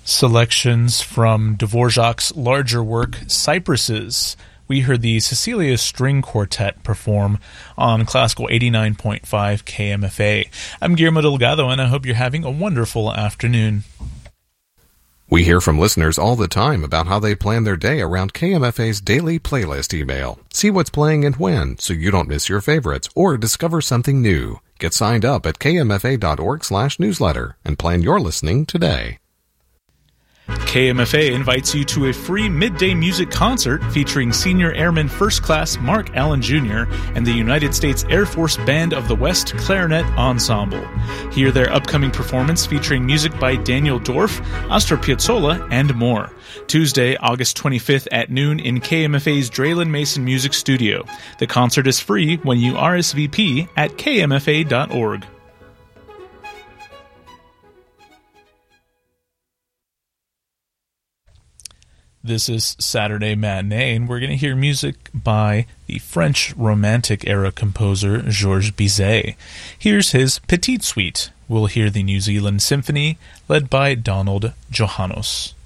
Selections from Dvorak's larger work, Cypresses. We heard the Cecilia String Quartet perform on Classical 89.5 KMFA. I'm Guillermo Delgado, and I hope you're having a wonderful afternoon. We hear from listeners all the time about how they plan their day around KMFA's daily playlist email. See what's playing and when, so you don't miss your favorites or discover something new. Get signed up at kmfa.org/newsletter and plan your listening today. KMFA invites you to a free midday music concert featuring Senior Airman First Class Mark Allen Jr. and the United States Air Force Band of the West Clarinet Ensemble. Hear their upcoming performance featuring music by Daniel Dorff, Astor Piazzolla, and more. Tuesday, August 25th at noon in KMFA's Draylen Mason Music Studio. The concert is free when you RSVP at kmfa.org. This is Saturday Matinee, and we're going to hear music by the French Romantic era composer Georges Bizet. Here's his Petite Suite. We'll hear the New Zealand Symphony, led by Donald Johannes.